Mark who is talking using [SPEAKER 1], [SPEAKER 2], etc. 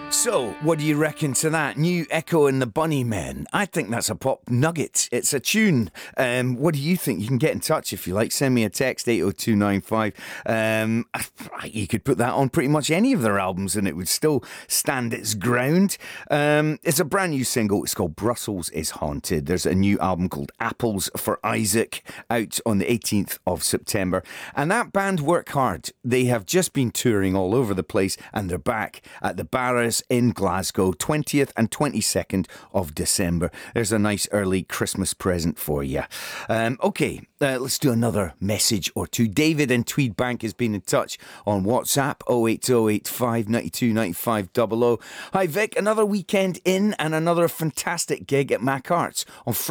[SPEAKER 1] So, what do you reckon to that? New Echo and the Bunnymen. I think that's a pop nugget. It's a tune. What do you think? You can get in touch if you like. Send me a text, 80295. You could put that on pretty much any of their albums and it would still stand its ground. It's a brand new single. It's called Brussels is Haunted. There's a new album called Apples for Isaac out on the 18th of September. And that band work hard. They have just been touring all over the place and they're back at the Barras in Glasgow, 20th and 22nd of December. There's a nice early Christmas present for you. Let's do another message or two. David in Tweedbank has been in touch on WhatsApp, 08085 92 95 00. Hi Vic, another weekend in and another fantastic gig at Mac Arts on